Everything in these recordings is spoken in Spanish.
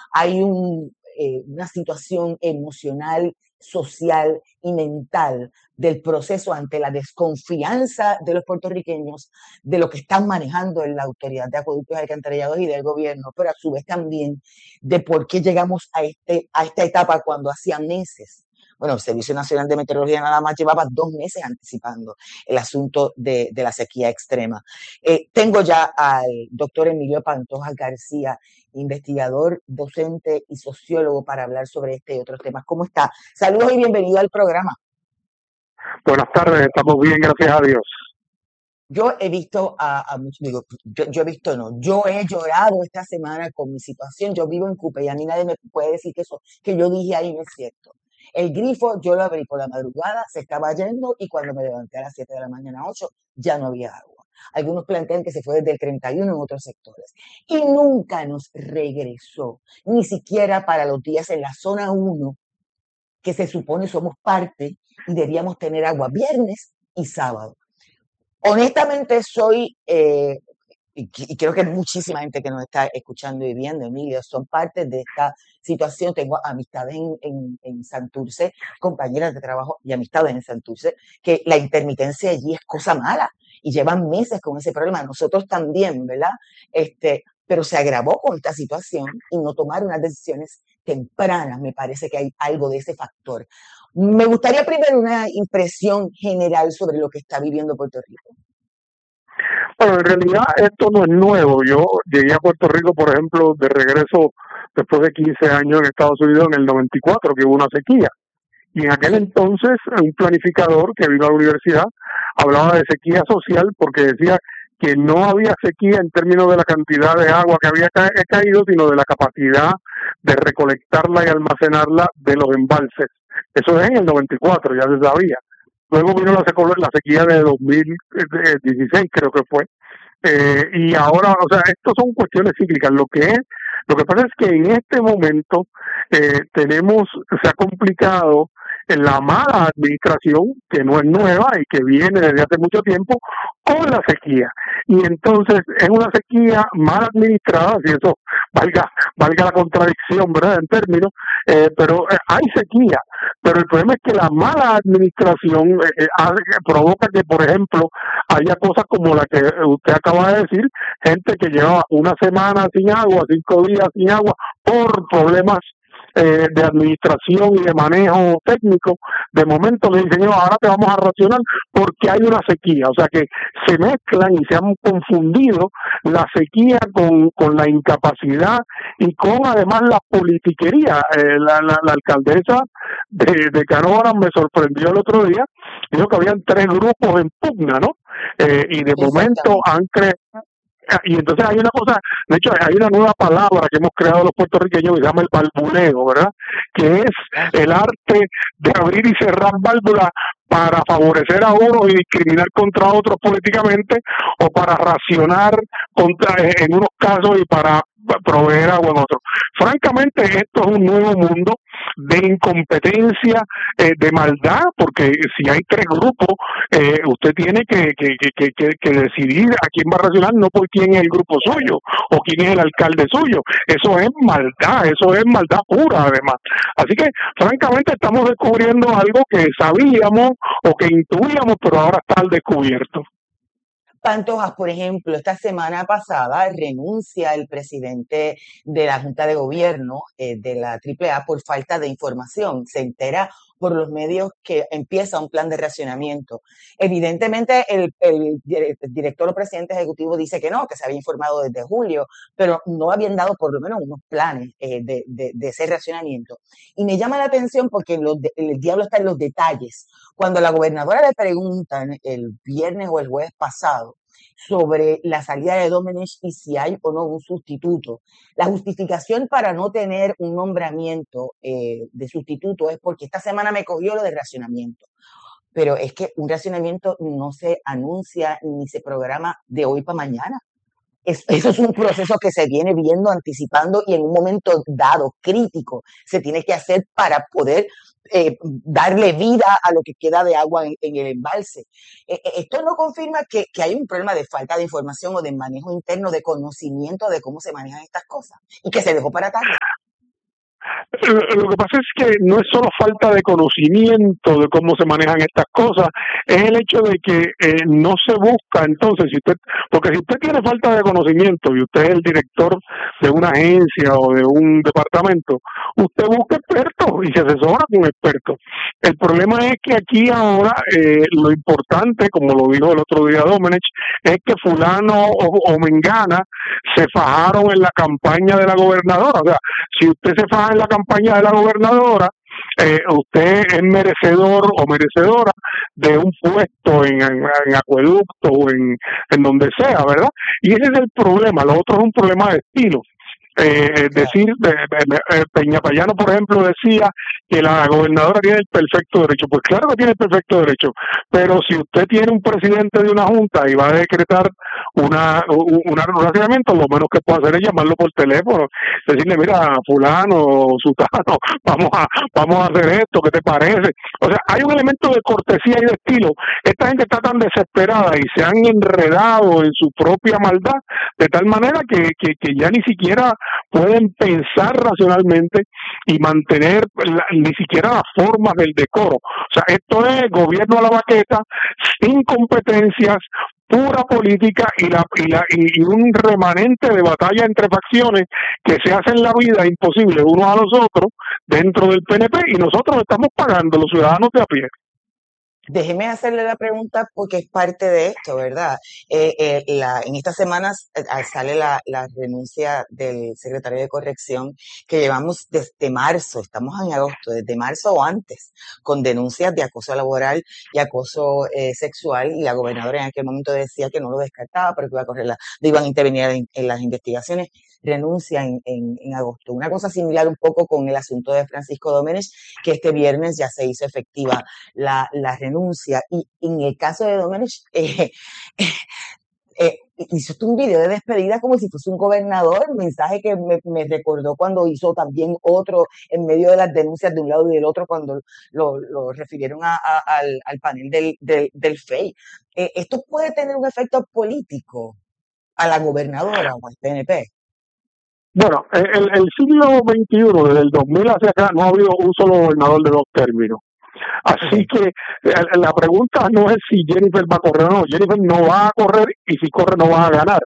hay una situación emocional, social y mental del proceso ante la desconfianza de los puertorriqueños de lo que están manejando en la Autoridad de Acueductos y Alcantarillados y del gobierno, pero a su vez también de por qué llegamos a esta etapa cuando hacía meses. Bueno, el Servicio Nacional de Meteorología nada más llevaba 2 meses anticipando el asunto de la sequía extrema. Tengo ya al doctor Emilio Pantoja García, investigador, docente y sociólogo, para hablar sobre este y otros temas. ¿Cómo está? Saludos y bienvenido al programa. Buenas tardes, estamos bien, gracias a Dios. Yo he visto a muchos, digo, yo he visto, no, yo he llorado esta semana con mi situación. Yo vivo en Cupe y a mí nadie me puede decir que eso que yo dije ahí no es cierto. El grifo yo lo abrí por la madrugada, se estaba yendo y cuando me levanté a las 7 de la mañana, 8, ya no había agua. Algunos plantean que se fue desde el 31 en otros sectores. Y nunca nos regresó, ni siquiera para los días en la zona 1, que se supone somos parte y debíamos tener agua viernes y sábado. Honestamente y creo que muchísima gente que nos está escuchando y viendo, Emilio, son parte de esta situación. Tengo amistades en Santurce, compañeras de trabajo y amistades en Santurce, que la intermitencia allí es cosa mala y llevan meses con ese problema. Nosotros también, ¿verdad? Pero se agravó con esta situación y no tomar unas decisiones tempranas. Me parece que hay algo de ese factor. Me gustaría primero una impresión general sobre lo que está viviendo Puerto Rico. Bueno, en realidad esto no es nuevo. Yo llegué a Puerto Rico, por ejemplo, de regreso después de 15 años en Estados Unidos en el 94, que hubo una sequía. Y en aquel entonces un planificador que vino a la universidad hablaba de sequía social porque decía que no había sequía en términos de la cantidad de agua que había caído, sino de la capacidad de recolectarla y almacenarla de los embalses. Eso es en el 94, ya se sabía. Luego vino la sequía de 2016, creo que fue. Y ahora, o sea, esto son cuestiones cíclicas. Lo que pasa es que en este momento se ha complicado la mala administración, que no es nueva y que viene desde hace mucho tiempo, con la sequía. Y entonces es una sequía mal administrada, si eso valga la contradicción, ¿verdad?, en términos, pero hay sequía. Pero el problema es que la mala administración provoca que, por ejemplo, haya cosas como la que usted acaba de decir, gente que lleva una semana sin agua, 5 días sin agua, por problemas de administración y de manejo técnico. De momento le dicen, ahora te vamos a racionar porque hay una sequía. O sea que se mezclan y se han confundido la sequía con la incapacidad y con además la politiquería. La alcaldesa de Canóvanas me sorprendió el otro día, dijo que habían 3 grupos en pugna, ¿no? Y de momento han creado. Y entonces hay una cosa, de hecho hay una nueva palabra que hemos creado los puertorriqueños que se llama el balbuleo, ¿verdad? Que es el arte de abrir y cerrar válvulas para favorecer a unos y discriminar contra otros políticamente, o para racionar en unos casos y para proveer agua en otros. Francamente, esto es un nuevo mundo de incompetencia, de maldad, porque si hay 3 grupos, usted tiene que decidir a quién va a racionar, no por quién es el grupo suyo o quién es el alcalde suyo. Eso es maldad pura además. Así que, francamente, estamos descubriendo algo que sabíamos o que intuíamos, pero ahora está al descubierto. Pantojas, por ejemplo, esta semana pasada renuncia el presidente de la Junta de Gobierno de la AAA por falta de información. Se entera por los medios que empieza un plan de racionamiento. Evidentemente, el director o presidente ejecutivo dice que no, que se había informado desde julio, pero no habían dado por lo menos unos planes de ese racionamiento. Y me llama la atención porque el diablo está en los detalles. Cuando la gobernadora le preguntan el viernes o el jueves pasado sobre la salida de Domenech y si hay o no un sustituto, la justificación para no tener un nombramiento de sustituto es porque esta semana me cogió lo de racionamiento. Pero es que un racionamiento no se anuncia ni se programa de hoy para mañana. Eso es un proceso que se viene viendo, anticipando, y en un momento dado, crítico, se tiene que hacer para poder darle vida a lo que queda de agua en el embalse. Esto no confirma que hay un problema de falta de información o de manejo interno, de conocimiento de cómo se manejan estas cosas, y que se dejó para tarde. Lo que pasa es que no es solo falta de conocimiento de cómo se manejan estas cosas, es el hecho de que no se busca entonces, porque si usted tiene falta de conocimiento y usted es el director de una agencia o de un departamento, usted busca expertos y se asesora con expertos. El problema es que aquí ahora lo importante, como lo dijo el otro día Domenech, es que fulano o mengana se fajaron en la campaña de la gobernadora. O sea, si usted se faja en la campaña de la gobernadora, usted es merecedor o merecedora de un puesto en acueducto o en donde sea, ¿verdad? Y ese es el problema. Lo otro es un problema de estilo. Decir, Peñapayano, por ejemplo, decía que la gobernadora tiene el perfecto derecho. Pues claro que tiene el perfecto derecho, pero si usted tiene un presidente de una junta y va a decretar un racionamiento, lo menos que puede hacer es llamarlo por teléfono, decirle, mira, fulano, sutano, vamos a hacer esto, ¿qué te parece? O sea, hay un elemento de cortesía y de estilo. Esta gente está tan desesperada y se han enredado en su propia maldad, de tal manera que ya ni siquiera pueden pensar racionalmente y mantener ni siquiera las formas del decoro. O sea, esto es gobierno a la baqueta, sin competencias, pura política y un remanente de batalla entre facciones que se hacen la vida imposible unos a los otros dentro del PNP, y nosotros estamos pagando, los ciudadanos de a pie. Déjeme hacerle la pregunta porque es parte de esto, ¿verdad? En estas semanas sale la renuncia del secretario de Corrección que llevamos desde marzo, estamos en agosto, desde marzo o antes, con denuncias de acoso laboral y acoso sexual, y la gobernadora en aquel momento decía que no lo descartaba, pero que iban a intervenir en las investigaciones. Renuncia en agosto. Una cosa similar un poco con el asunto de Francisco Domenech, que este viernes ya se hizo efectiva la renuncia. Y en el caso de Domenech, hizo un video de despedida como si fuese un gobernador, mensaje que me recordó cuando hizo también otro en medio de las denuncias de un lado y del otro cuando lo refirieron al panel del FEI. ¿Esto puede tener un efecto político a la gobernadora o al PNP? Bueno, el siglo XXI, desde el 2000 hacia acá, no ha habido un solo gobernador de dos términos. Así que la pregunta no es si Jennifer va a correr o no. Jennifer no va a correr, y si corre no va a ganar.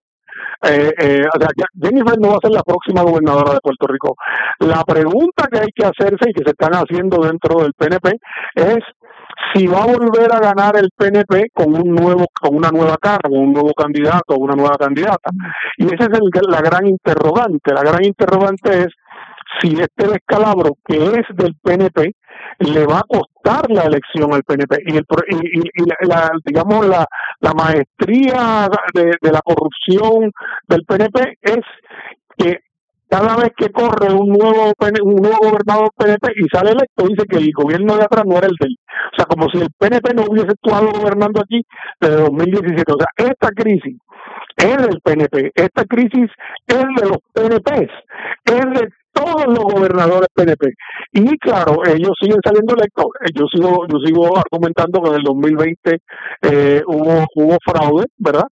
O sea, Jennifer no va a ser la próxima gobernadora de Puerto Rico. La pregunta que hay que hacerse y que se están haciendo dentro del PNP es si va a volver a ganar el PNP con una nueva cara, con un nuevo candidato o una nueva candidata. Y esa es la gran interrogante. La gran interrogante es si este descalabro que es del PNP le va a costar la elección al PNP. Digamos, la maestría de la corrupción del PNP es que cada vez que corre un nuevo gobernador PNP y sale electo, dice que el gobierno de atrás no era el de él. O sea, como si el PNP no hubiese estado gobernando aquí desde 2017. O sea, esta crisis es del PNP, esta crisis es de los PNPs, es de todos los gobernadores PNP. Y claro, ellos siguen saliendo electos. Yo sigo argumentando que en el 2020 hubo fraude, ¿verdad?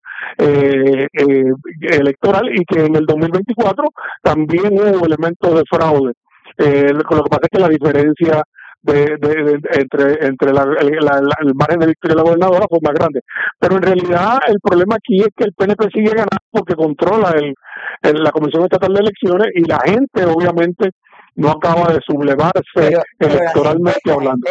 Electoral, y que en el 2024 también hubo elementos de fraude. Lo que pasa es que la diferencia entre el margen de victoria de la gobernadora fue más grande. Pero en realidad el problema aquí es que el PNP sigue ganando porque controla la Comisión Estatal de Elecciones, y la gente obviamente no acaba de sublevarse electoralmente hablando.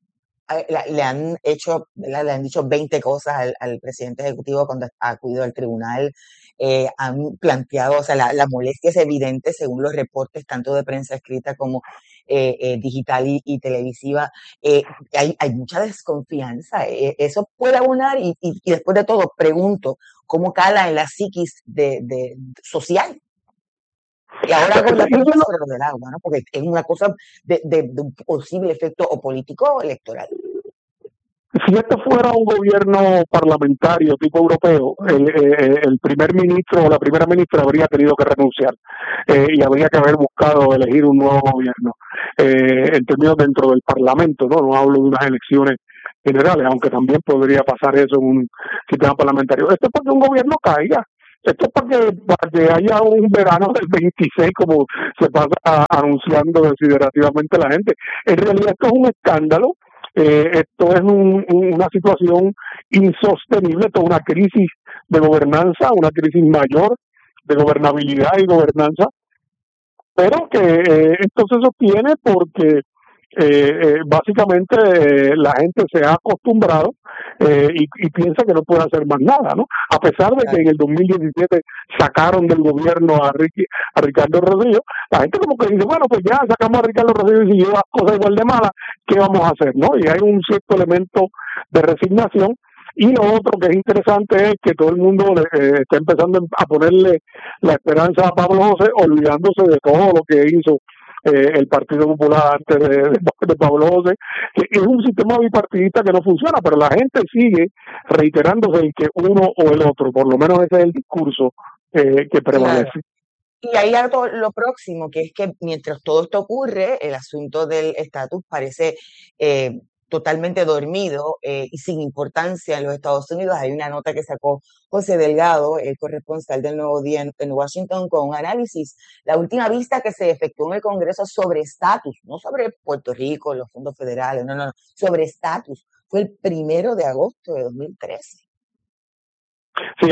Le han hecho, ¿verdad? Le han dicho 20 cosas al presidente ejecutivo cuando ha acudido al tribunal. Han planteado, o sea, la molestia es evidente según los reportes tanto de prensa escrita como digital y televisiva. Hay mucha desconfianza. Eso puede abonar y después de todo pregunto cómo cala en la psiquis social. Y ahora con la pregunta sobre lo del agua, ¿no? Porque es una cosa de un posible efecto o político o electoral. Si esto fuera un gobierno parlamentario tipo europeo, el primer ministro o la primera ministra habría tenido que renunciar y habría que haber buscado elegir un nuevo gobierno en términos dentro del Parlamento, no hablo de unas elecciones generales, aunque también podría pasar eso en un sistema parlamentario. Esto es porque un gobierno caiga. Esto es para que haya un verano del 26, como se pasa anunciando desiderativamente la gente. En realidad esto es un escándalo, esto es una situación insostenible, esto es una crisis de gobernanza, una crisis mayor de gobernabilidad y gobernanza, pero que esto se sostiene porque básicamente la gente se ha acostumbrado y piensa que no puede hacer más nada, ¿no? A pesar de que en el 2017 sacaron del gobierno a Ricardo Rosselló, la gente como que dice, bueno, pues ya sacamos a Ricardo Rosselló y si lleva cosas igual de malas, ¿qué vamos a hacer, no? Y hay un cierto elemento de resignación. Y lo otro que es interesante es que todo el mundo está empezando a ponerle la esperanza a Pablo José, olvidándose de todo lo que hizo el Partido Popular antes de Pablo José, que es un sistema bipartidista que no funciona, pero la gente sigue reiterándose en que uno o el otro, por lo menos ese es el discurso que prevalece. Claro. Y ahí lo próximo, que es que mientras todo esto ocurre, el asunto del estatus parece totalmente dormido y sin importancia en los Estados Unidos. Hay una nota que sacó José Delgado, el corresponsal del Nuevo Día en Washington, con un análisis. La última vista que se efectuó en el Congreso sobre estatus, no sobre Puerto Rico, los fondos federales, no, sobre estatus, fue el 1 de agosto de 2013. Sí,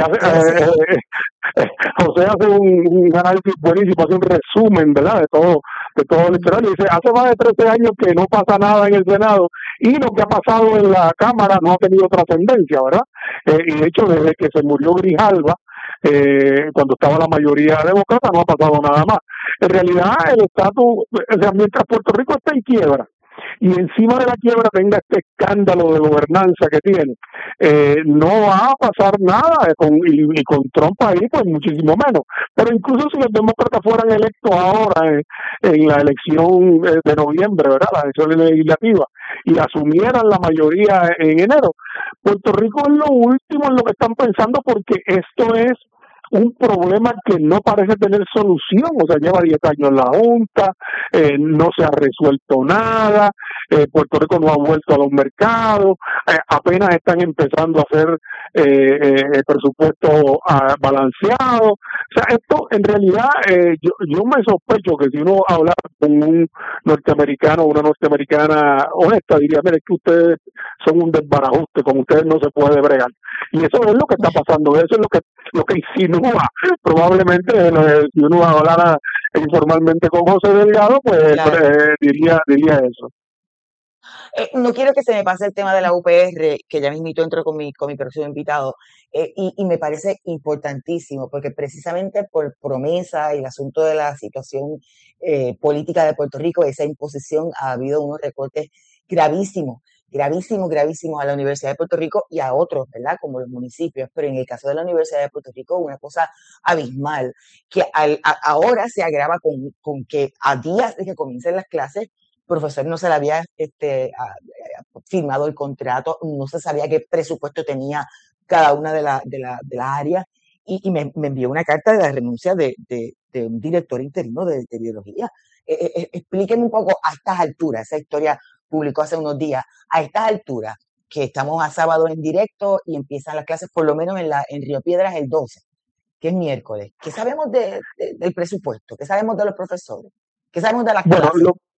José hace un análisis buenísimo, hace un resumen, ¿verdad?, de todo el historial, y dice, hace más de 13 años que no pasa nada en el Senado, y lo que ha pasado en la Cámara no ha tenido trascendencia, ¿verdad? Y de hecho, desde que se murió Grijalva, cuando estaba la mayoría demócrata, no ha pasado nada más. En realidad, el estatus, o sea, mientras Puerto Rico está en quiebra, y encima de la quiebra tenga este escándalo de gobernanza que tiene, no va a pasar nada y con Trump ahí pues muchísimo menos, pero incluso si los demócratas fueran electos ahora en la elección de noviembre, ¿verdad?, la elección legislativa, y asumieran la mayoría en enero, Puerto Rico es lo último en lo que están pensando, porque esto es un problema que no parece tener solución, o sea, lleva 10 años la Junta, no se ha resuelto nada, Puerto Rico no ha vuelto a los mercados, apenas están empezando a hacer presupuesto balanceado, o sea, esto en realidad, yo me sospecho que si uno habla con un norteamericano o una norteamericana honesta, diría, mire, es que ustedes son un desbarajuste, con ustedes no se puede bregar, y eso es lo que está pasando, eso es lo que insinúa probablemente, si uno hablara informalmente con José Delgado, pues claro, diría eso. No quiero que se me pase el tema de la UPR, que ya mismito entro con mi próximo invitado, y me parece importantísimo, porque precisamente por promesa y el asunto de la situación política de Puerto Rico, esa imposición, ha habido unos recortes gravísimos a la Universidad de Puerto Rico y a otros, ¿verdad?, como los municipios, pero en el caso de la Universidad de Puerto Rico, una cosa abismal, que ahora se agrava con que a días de que comiencen las clases, el profesor no se le había firmado el contrato, no se sabía qué presupuesto tenía cada una de las áreas, y me envió una carta de la renuncia de un director interino de biología. Explíqueme un poco a estas alturas, esa historia publicó hace unos días, a estas alturas, que estamos a sábado en directo y empiezan las clases por lo menos en Río Piedras el 12, que es miércoles. ¿Qué sabemos del presupuesto? ¿Qué sabemos de los profesores? ¿Qué sabemos de las clases?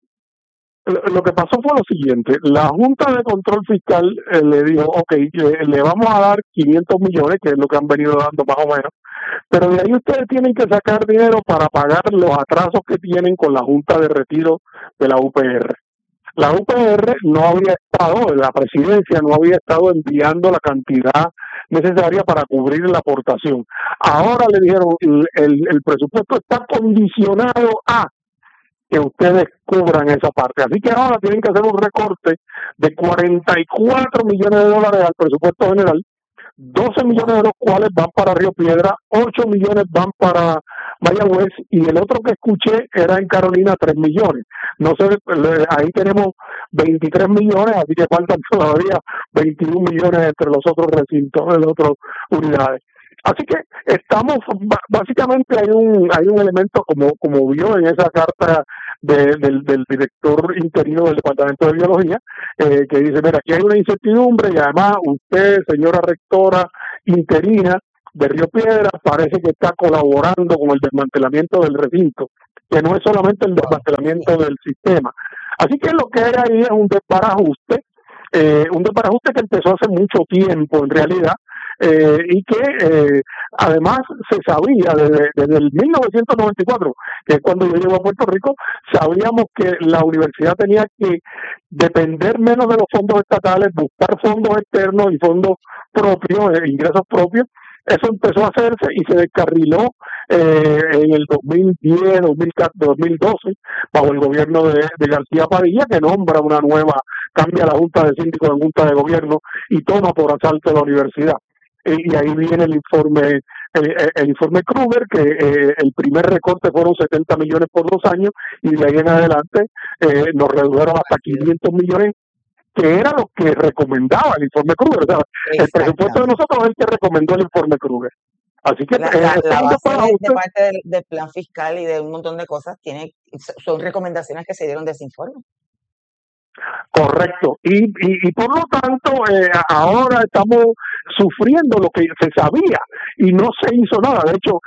Lo que pasó fue lo siguiente, la Junta de Control Fiscal le dijo, ok, le vamos a dar 500 millones, que es lo que han venido dando más o menos, pero de ahí ustedes tienen que sacar dinero para pagar los atrasos que tienen con la Junta de Retiro de la UPR. La UPR no había estado, la presidencia no había estado enviando la cantidad necesaria para cubrir la aportación. Ahora le dijeron, el presupuesto está condicionado a que ustedes cubran esa parte. Así que ahora tienen que hacer un recorte de 44 millones de dólares al presupuesto general, 12 millones de los cuales van para Río Piedra, 8 millones van para Mayagüez, y el otro que escuché era en Carolina, 3 millones. No sé, ahí tenemos 23 millones, así que faltan todavía 21 millones entre los otros recintos, de las otras unidades. Así que estamos, básicamente hay un elemento, como vio en esa carta del director interino del Departamento de Biología, que dice, mira, aquí hay una incertidumbre y además usted, señora rectora interina, de Río Piedras parece que está colaborando con el desmantelamiento del recinto, que no es solamente el desmantelamiento del sistema. Así que lo que hay ahí es un desbarajuste que empezó hace mucho tiempo en realidad, y que además se sabía desde el 1994, que es cuando yo llego a Puerto Rico, sabíamos que la universidad tenía que depender menos de los fondos estatales, buscar fondos externos y fondos propios, ingresos propios. Eso empezó a hacerse y se descarriló en el 2010, 2012, bajo el gobierno de García Padilla, que nombra una nueva, cambia la Junta de Síndicos en Junta de Gobierno y toma por asalto la universidad. Y ahí viene el informe Kruger, que el primer recorte fueron 70 millones por 2 años, y de ahí en adelante nos redujeron hasta 500 millones, que era lo que recomendaba el informe Kruger. O sea, el presupuesto de nosotros es el que recomendó el informe Kruger. Así que la base de parte del plan fiscal y de un montón de cosas son recomendaciones que se dieron de ese informe. Correcto. Y por lo tanto, ahora estamos sufriendo lo que se sabía y no se hizo nada. De hecho,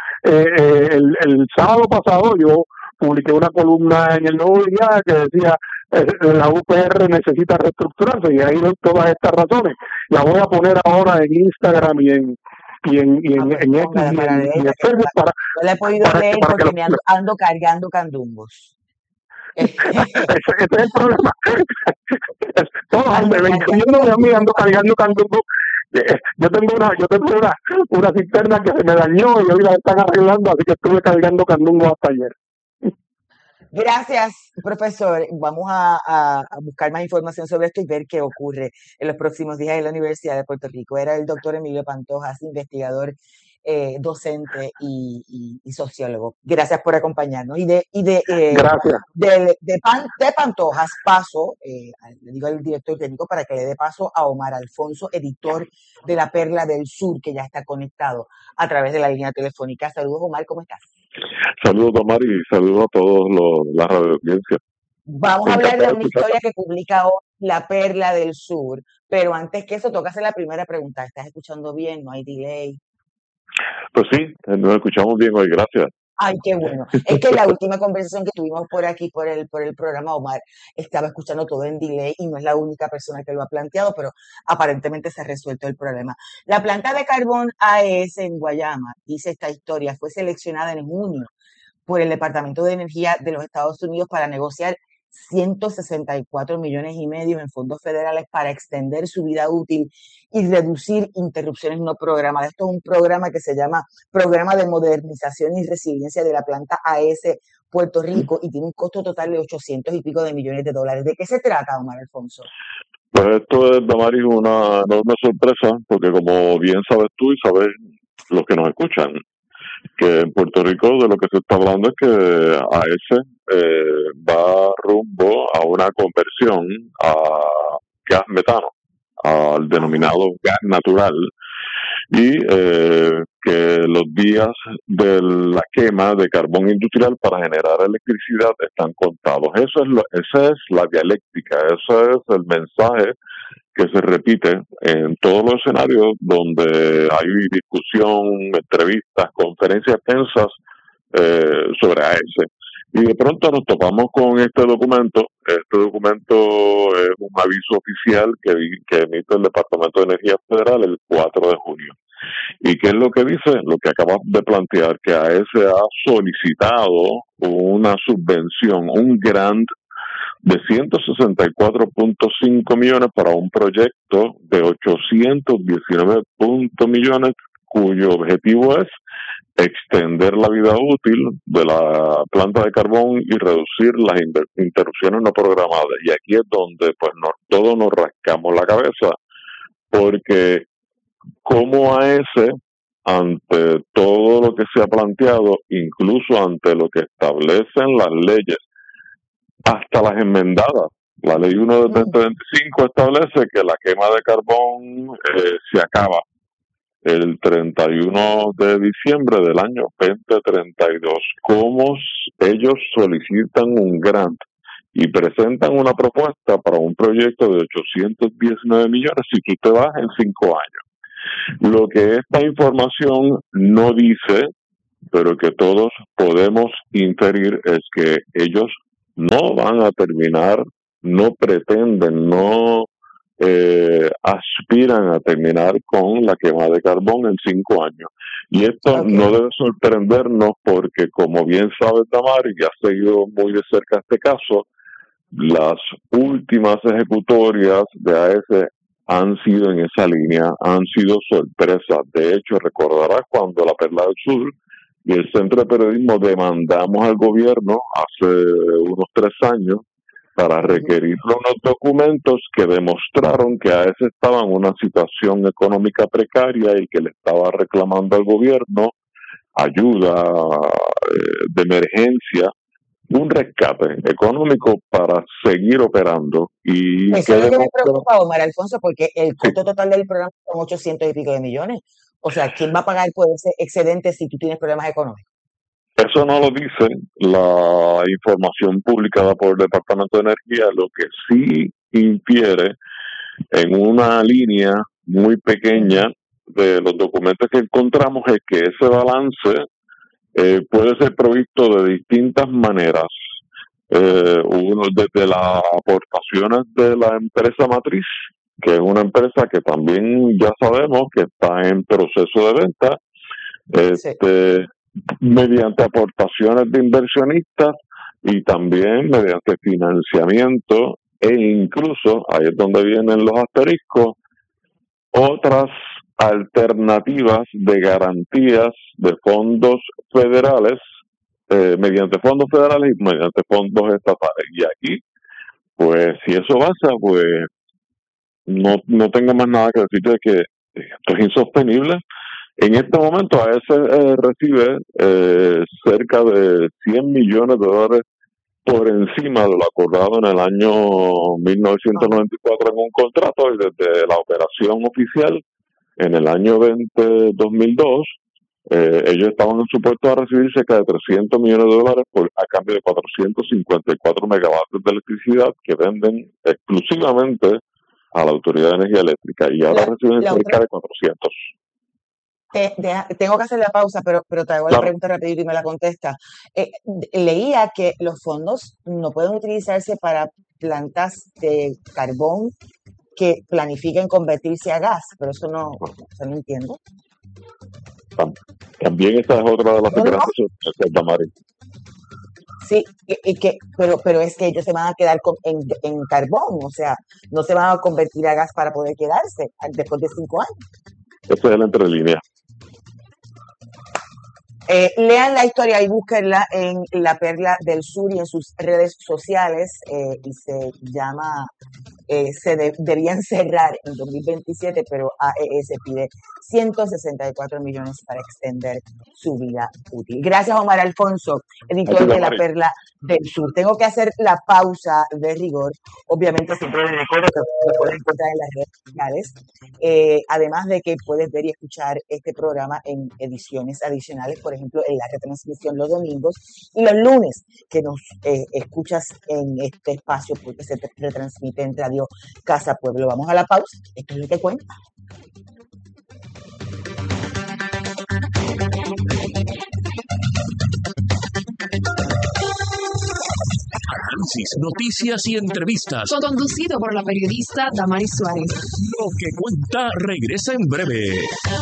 el sábado pasado yo publiqué una columna en el Nuevo Día que decía la UPR necesita reestructurarse, y ahí ven todas estas razones. La voy a poner ahora en Instagram y en X y en Facebook para no la he podido leer porque me ando cargando candungos. Ese es el problema. Todos incluyéndome a mí, ando cargando candungos. Yo tengo una cisterna que se me dañó y hoy la están arreglando, así que estuve cargando candungos hasta ayer. Gracias, profesor. Vamos a buscar más información sobre esto y ver qué ocurre en los próximos días en la Universidad de Puerto Rico. Era el doctor Emilio Pantojas, investigador, docente y sociólogo. Gracias por acompañarnos. Gracias. De Pantojas paso, le digo al director técnico para que le dé paso a Omar Alfonso, editor de La Perla del Sur, que ya está conectado a través de la línea telefónica. Saludos, Omar, ¿cómo estás? Saludos, Omar, y saludos a todos la radioaudiencia. Vamos a hablar de una historia que publica hoy La Perla del Sur, pero antes que eso, toca hacer la primera pregunta. ¿Estás escuchando bien? ¿No hay delay? Pues sí, nos escuchamos bien hoy, gracias. Ay, qué bueno. Es que la última conversación que tuvimos por aquí, por el programa, Omar estaba escuchando todo en delay y no es la única persona que lo ha planteado, pero aparentemente se ha resuelto el problema. La planta de carbón AES en Guayama, dice esta historia, fue seleccionada en junio por el Departamento de Energía de los Estados Unidos para negociar 164 millones y medio en fondos federales para extender su vida útil y reducir interrupciones no programadas. Esto es un programa que se llama Programa de Modernización y Resiliencia de la Planta AES Puerto Rico y tiene un costo total de 800 y pico de millones de dólares. ¿De qué se trata, Omar Alfonso? Pues esto es, Damaris, una enorme sorpresa, porque como bien sabes tú y sabes los que nos escuchan, que en Puerto Rico de lo que se está hablando es que AES va rumbo a una conversión a gas metano, al denominado gas natural, y que los días de la quema de carbón industrial para generar electricidad están contados. Esa es la dialéctica, ese es el mensaje que se repite en todos los escenarios donde hay discusión, entrevistas, conferencias tensas sobre AES. Y de pronto nos topamos con este documento. Este documento es un aviso oficial que emite el Departamento de Energía Federal el 4 de junio. ¿Y qué es lo que dice? Lo que acabas de plantear, que AES ha solicitado una subvención, un grant de 164.5 millones para un proyecto de 819 millones, cuyo objetivo es extender la vida útil de la planta de carbón y reducir las interrupciones no programadas. Y aquí es donde pues todos nos rascamos la cabeza, porque como AES, ante todo lo que se ha planteado, incluso ante lo que establecen las leyes, hasta las enmendadas. La ley 1 de 2025 establece que la quema de carbón se acaba el 31 de diciembre del año 2032. ¿Cómo ellos solicitan un grant y presentan una propuesta para un proyecto de 819 millones si tú te vas en 5 años? Lo que esta información no dice, pero que todos podemos inferir, es que ellos no van a terminar, no pretenden, no aspiran a terminar con la quema de carbón en 5 años. Y esto no debe sorprendernos porque, como bien sabe Damari, que ha seguido muy de cerca este caso, las últimas ejecutorias de AES han sido en esa línea, han sido sorpresas. De hecho, recordarás cuando la Perla del Sur y el Centro de Periodismo demandamos al gobierno hace unos 3 años para requerir unos documentos que demostraron que AES estaba en una situación económica precaria y que le estaba reclamando al gobierno ayuda de emergencia, un rescate económico para seguir operando. Y eso es lo que me preocupa, Omar Alfonso, porque el costo total del programa son 800 y pico de millones. O sea, ¿quién va a pagar por ese excedente si tú tienes problemas económicos? Eso no lo dice la información publicada por el Departamento de Energía, lo que sí infiere en una línea muy pequeña de los documentos que encontramos es que ese balance puede ser provisto de distintas maneras. Uno desde las aportaciones de la empresa matriz, que es una empresa que también ya sabemos que está en proceso de venta, mediante aportaciones de inversionistas y también mediante financiamiento e incluso, ahí es donde vienen los asteriscos, otras alternativas de garantías de fondos federales, mediante fondos federales y mediante fondos estatales. Y aquí, pues, si eso pasa, pues, no tengo más nada que decirte de que esto es insostenible. En este momento AES recibe cerca de $100 millones por encima de lo acordado en el año 1994 en un contrato, y desde la operación oficial en el año 2002, ellos estaban supuestos a recibir cerca de $300 millones a cambio de 454 megavatios de electricidad que venden exclusivamente a la Autoridad de Energía Eléctrica, y ahora reciben cerca de 400. Tengo que hacer la pausa, pero te hago la pregunta rapidito y me la contesta. Leía que los fondos no pueden utilizarse para plantas de carbón que planifiquen convertirse a gas, pero eso no entiendo. También esta es otra de las grandes sorpresas, Damari. Sí, pero es que ellos se van a quedar en carbón, o sea, no se van a convertir a gas para poder quedarse después de 5 años. Eso es el entrelínea. Lean la historia y búsquenla en La Perla del Sur y en sus redes sociales, y se llama debían cerrar en 2027, pero AES pide 164 millones para extender su vida útil. Gracias, Omar Alfonso, editor de La Perla del Sur. Tengo que hacer la pausa de rigor. Obviamente siempre les recuerdo que lo pueden encontrar en las redes sociales, además de que puedes ver y escuchar este programa en ediciones adicionales, por ejemplo, en la retransmisión los domingos y los lunes, que nos escuchas en este espacio porque se retransmite en Radio Casa Pueblo. Vamos a la pausa. Esto es lo que cuenta. Análisis, noticias y entrevistas. Conducido por la periodista Damari Suárez. Lo que cuenta regresa en breve.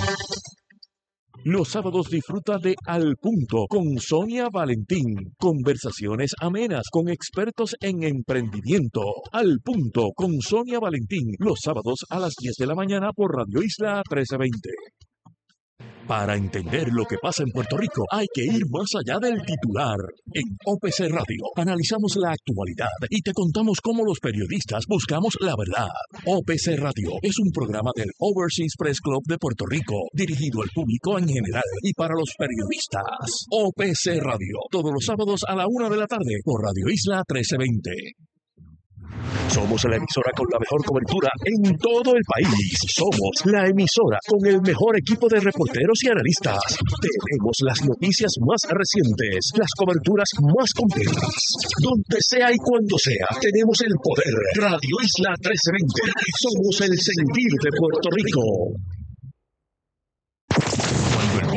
Los sábados disfruta de Al Punto con Sonia Valentín. Conversaciones amenas con expertos en emprendimiento. Al Punto con Sonia Valentín. Los sábados a las 10 de la mañana por Radio Isla 1320. Para entender lo que pasa en Puerto Rico, hay que ir más allá del titular. En OPC Radio analizamos la actualidad y te contamos cómo los periodistas buscamos la verdad. OPC Radio es un programa del Overseas Press Club de Puerto Rico, dirigido al público en general y para los periodistas. OPC Radio, todos los sábados a la 1 de la tarde por Radio Isla 1320. Somos la emisora con la mejor cobertura en todo el país. Somos la emisora con el mejor equipo de reporteros y analistas. Tenemos las noticias más recientes, las coberturas más completas. Donde sea y cuando sea, tenemos el poder. Radio Isla 1320. Somos el sentir de Puerto Rico.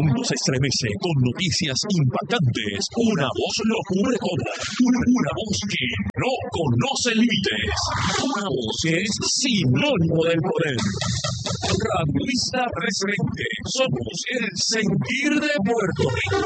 mundo se estremece con noticias impactantes. Una voz lo cubre todo. Una voz que no conoce límites. Una voz que es sinónimo del poder. Radio Isla 320. Somos el sentir de Puerto Rico.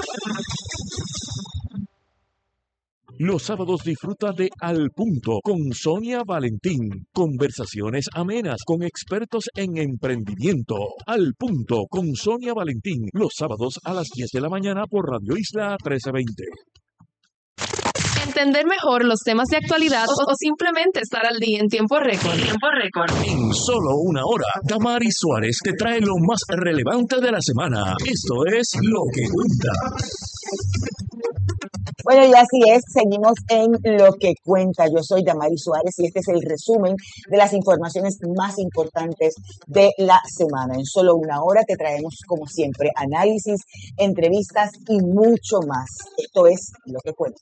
Los sábados disfruta de Al Punto con Sonia Valentín. Conversaciones amenas con expertos en emprendimiento. Al Punto con Sonia Valentín. Los sábados a las 10 de la mañana por Radio Isla 1320. Entender mejor los temas de actualidad o simplemente estar al día en tiempo récord. En solo una hora, Damaris Suárez te trae lo más relevante de la semana. Esto es Lo que Cuenta. Bueno, y así es, seguimos en Lo que Cuenta. Yo soy Damaris Suárez y este es el resumen de las informaciones más importantes de la semana. En solo una hora te traemos, como siempre, análisis, entrevistas y mucho más. Esto es Lo que Cuenta.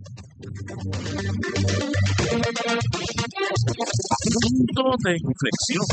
Punto de inflexión.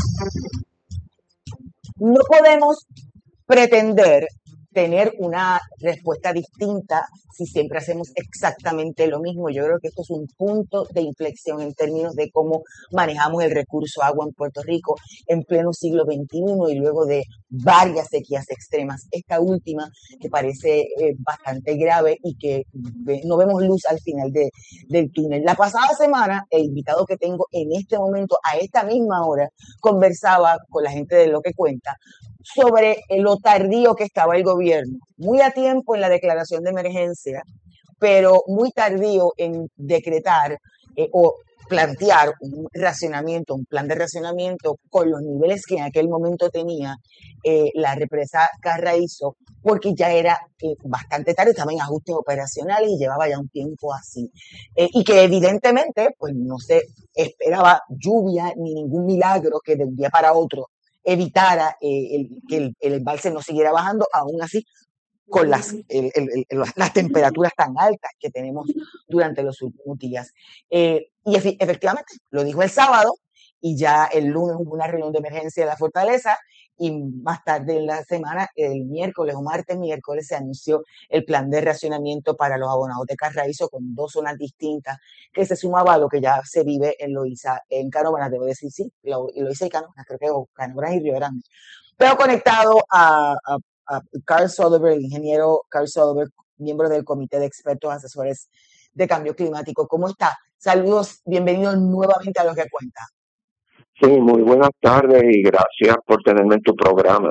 No podemos pretender tener una respuesta distinta si siempre hacemos exactamente lo mismo. Yo creo que esto es un punto de inflexión en términos de cómo manejamos el recurso agua en Puerto Rico en pleno siglo XXI y luego de varias sequías extremas. Esta última que parece bastante grave y que no vemos luz al final del túnel. La pasada semana, el invitado que tengo en este momento, a esta misma hora, conversaba con la gente de Lo que Cuenta sobre lo tardío que estaba el gobierno, muy a tiempo en la declaración de emergencia, pero muy tardío en decretar o plantear un racionamiento, un plan de racionamiento con los niveles que en aquel momento tenía la represa Carraízo, porque ya era bastante tarde, estaba en ajustes operacionales y llevaba ya un tiempo así. Y que evidentemente pues no se esperaba lluvia ni ningún milagro que de un día para otro evitara que el embalse no siguiera bajando, aún así con las temperaturas tan altas que tenemos durante los últimos días. Y efectivamente, lo dijo el sábado, y ya el lunes hubo una reunión de emergencia de la Fortaleza, y más tarde en la semana, el miércoles o martes, miércoles, se anunció el plan de racionamiento para los abonados de Carraízo con 2 zonas distintas, que se sumaba a lo que ya se vive en Loíza, en Canóvanas, debo decir, sí, Loíza y Canóvanas, creo que Canóvanas y Río Grande. Pero conectado a Carl Soderberg, el ingeniero Carl Soderberg, miembro del Comité de Expertos Asesores de Cambio Climático. ¿Cómo está? Saludos, bienvenidos nuevamente a Lo que Cuenta. Sí, muy buenas tardes y gracias por tenerme en tu programa.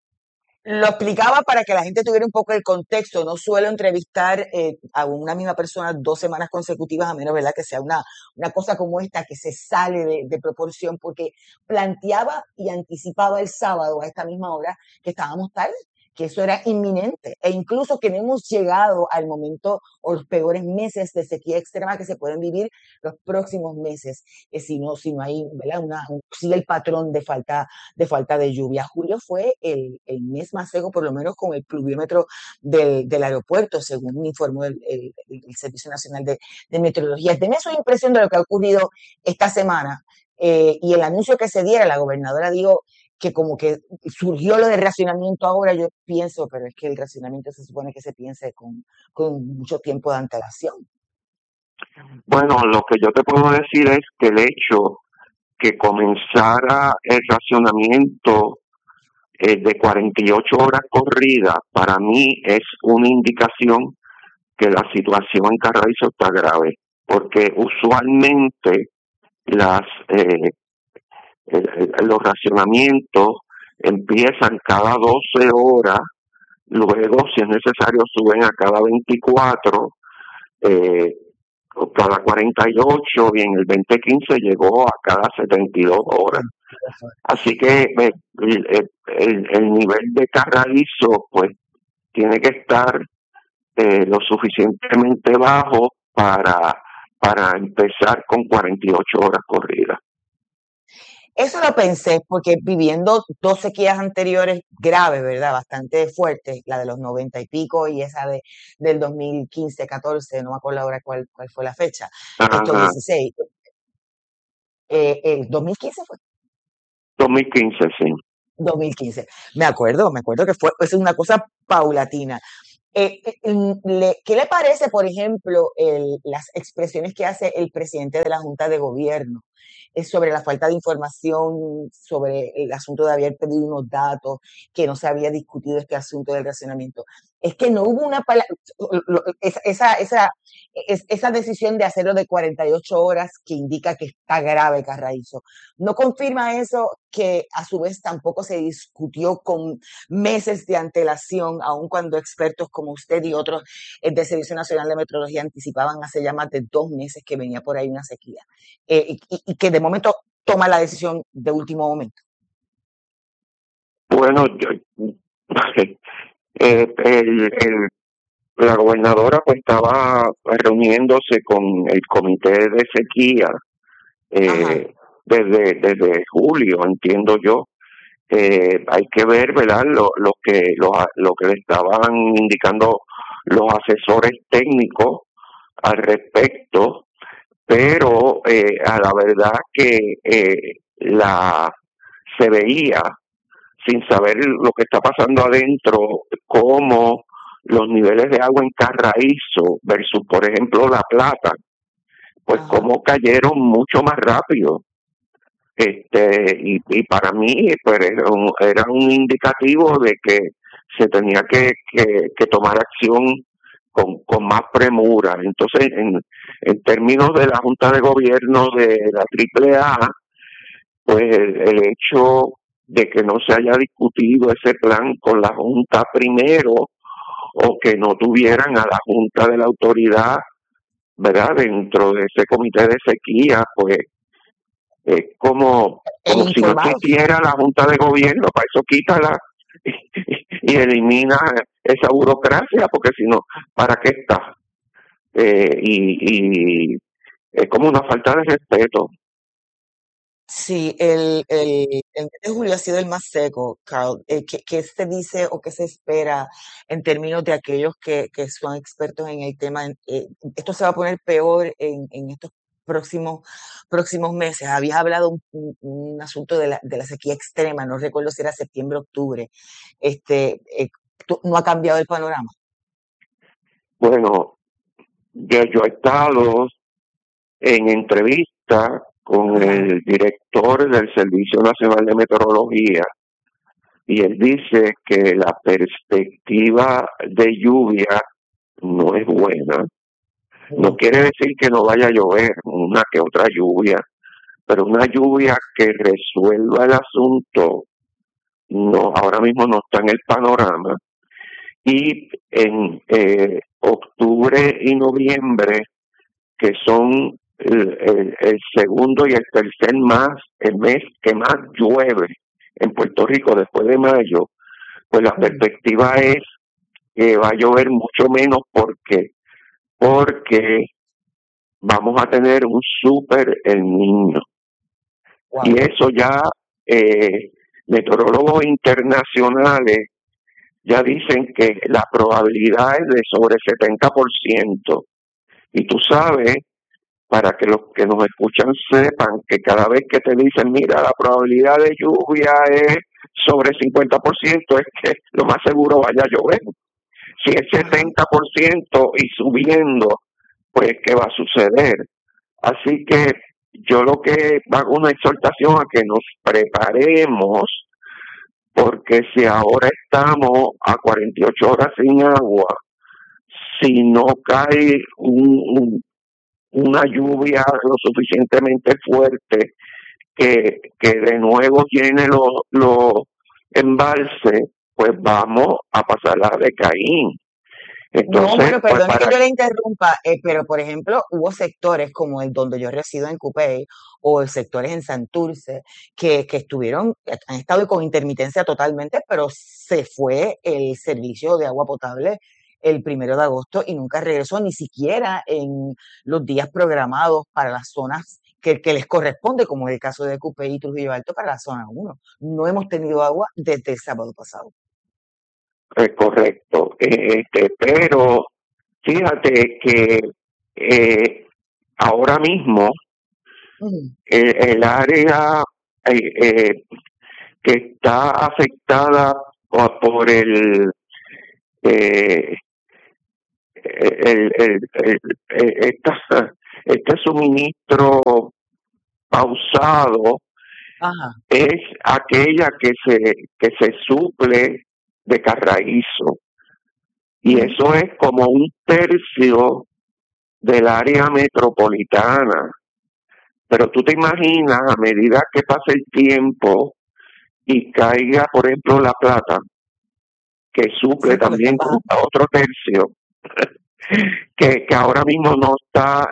Lo explicaba para que la gente tuviera un poco el contexto. No suelo entrevistar a una misma persona 2 semanas consecutivas, a menos, ¿verdad?, que sea una cosa como esta que se sale de proporción, porque planteaba y anticipaba el sábado a esta misma hora que estábamos tarde, que eso era inminente, e incluso que no hemos llegado al momento o los peores meses de sequía extrema que se pueden vivir los próximos meses, si no hay, ¿verdad?, sigue el patrón de falta de lluvia. Julio fue el mes más seco, por lo menos con el pluviómetro del aeropuerto, según informó el Servicio Nacional de Meteorología. Tenía su impresión de lo que ha ocurrido esta semana, y el anuncio que se diera, la gobernadora dijo que como que surgió lo del racionamiento ahora. Yo pienso, pero es que el racionamiento se supone que se piense con mucho tiempo de antelación. Bueno, lo que yo te puedo decir es que el hecho que comenzara el racionamiento de 48 horas corridas, para mí es una indicación que la situación en Carraízo está grave, porque usualmente los racionamientos empiezan cada 12 horas, luego si es necesario suben a cada 24, cada 48, y en el 2015 llegó a cada 72 horas. Así que el nivel de Carraízo pues tiene que estar lo suficientemente bajo para empezar con 48 horas corridas. Eso lo pensé porque viviendo 2 sequías anteriores graves, ¿verdad?, bastante fuertes, la de los 90 y pico y esa del 2015-14, no me acuerdo ahora cuál fue la fecha, estos 16. ¿El 2015 fue? 2015, sí. 2015. Me acuerdo que es una cosa paulatina. ¿Qué le parece, por ejemplo, las expresiones que hace el presidente de la Junta de Gobierno sobre la falta de información, sobre el asunto de haber pedido unos datos, que no se había discutido este asunto del racionamiento? Es que no hubo una esa decisión de hacerlo de 48 horas que indica que está grave, Carraízo. ¿No confirma eso que a su vez tampoco se discutió con meses de antelación, aun cuando expertos como usted y otros del Servicio Nacional de Meteorología anticipaban hace ya más de 2 meses que venía por ahí una sequía, y que de momento toma la decisión de último momento? Bueno, la gobernadora pues estaba reuniéndose con el comité de sequía desde julio, entiendo yo. Hay que ver, ¿verdad?, lo que le estaban indicando los asesores técnicos al respecto, pero a la verdad que se veía, sin saber lo que está pasando adentro, cómo los niveles de agua en Carraízo versus, por ejemplo, La Plata, pues cómo cayeron mucho más rápido. Y para mí pues era un indicativo de que se tenía que tomar acción con más premura. Entonces, en términos de la Junta de Gobierno de la AAA, pues el hecho de que no se haya discutido ese plan con la Junta primero, o que no tuvieran a la Junta de la Autoridad, ¿verdad?, dentro de ese comité de sequía, pues como si no existiera la Junta de Gobierno. Para eso quítala y elimina esa burocracia, porque si no, ¿para qué está? Y es como una falta de respeto. Sí, el mes de julio ha sido el más seco, Carl. ¿Qué se dice o qué se espera en términos de aquellos que son expertos en el tema? Esto se va a poner peor en estos próximos meses. Habías hablado un asunto de la sequía extrema, no recuerdo si era septiembre, octubre. ¿No ha cambiado el panorama? Bueno, yo he estado en entrevista con el director del Servicio Nacional de Meteorología, y él dice que la perspectiva de lluvia no es buena. No quiere decir que no vaya a llover, una que otra lluvia, pero una lluvia que resuelva el asunto ahora mismo no está en el panorama. Y en octubre y noviembre, que son el segundo y el tercer el mes que más llueve en Puerto Rico después de mayo, pues la perspectiva es que va a llover mucho menos porque vamos a tener un super El Niño. Wow. Y eso ya meteorólogos internacionales ya dicen que la probabilidad es de sobre 70%. Y tú sabes, para que los que nos escuchan sepan, que cada vez que te dicen, mira, la probabilidad de lluvia es sobre 50%, es que lo más seguro vaya a llover. Si es 70% y subiendo, pues ¿qué va a suceder? Así que yo lo que hago una exhortación a que nos preparemos, porque si ahora estamos a 48 horas sin agua, si no cae una lluvia lo suficientemente fuerte que de nuevo llene los embalses, pues vamos a pasarla de Caín. Entonces, no, bueno, perdón que yo le interrumpa, pero por ejemplo, hubo sectores como el donde yo resido en Cupey, o sectores en Santurce, que han estado con intermitencia totalmente, pero se fue el servicio de agua potable el 1 de agosto y nunca regresó, ni siquiera en los días programados para las zonas que les corresponde, como en el caso de Cupey y Trujillo Alto, para la zona 1. No hemos tenido agua desde el sábado pasado. Correcto, pero fíjate que ahora mismo el área que está afectada por este suministro pausado, es aquella que se suple de Carraízo, y eso es como 1/3 del área metropolitana. Pero tú te imaginas, a medida que pase el tiempo y caiga, por ejemplo, La Plata, que suple también con otro tercio, que ahora mismo no está